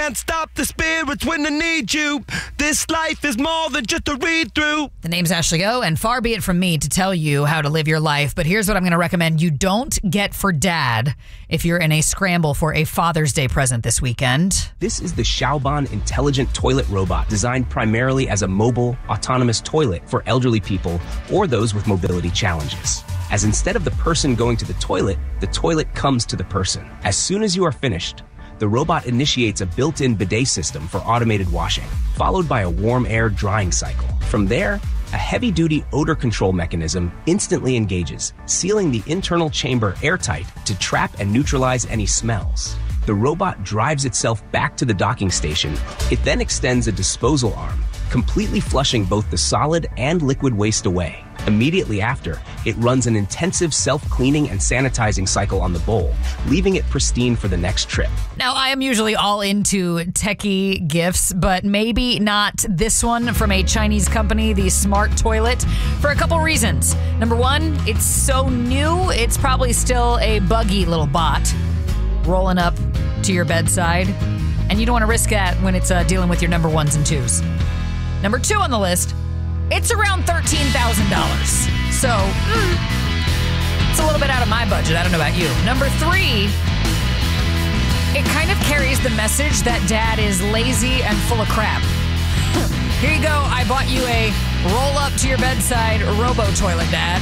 Can't stop the spirits when they need you. This life is more than just a read-through. The name's Ashley O, and far be it from me to tell you how to live your life, but here's what I'm going to recommend you don't get for dad if you're in a scramble for a Father's Day present this weekend. This is the Xiaoban intelligent toilet robot, designed primarily as a mobile, autonomous toilet for elderly people or those with mobility challenges. As instead of the person going to the toilet comes to the person. As soon as you are finished, the robot initiates a built-in bidet system for automated washing, followed by a warm air drying cycle. From there, a heavy-duty odor control mechanism instantly engages, sealing the internal chamber airtight to trap and neutralize any smells. The robot drives itself back to the docking station. It then extends a disposal arm, completely flushing both the solid and liquid waste away. Immediately after, it runs an intensive self-cleaning and sanitizing cycle on the bowl, leaving it pristine for the next trip. Now, I am usually all into techie gifts, but maybe not this one from a Chinese company, the Smart Toilet, for a couple reasons. Number one, it's so new, it's probably still a buggy little bot rolling up to your bedside, and you don't want to risk that when it's dealing with your number ones and twos. Number two on the list, it's around $13,000. So, it's a little bit out of my budget. I don't know about you. Number three, it kind of carries the message that dad is lazy and full of crap. Here you go. I bought you a roll up to your bedside robo toilet, Dad.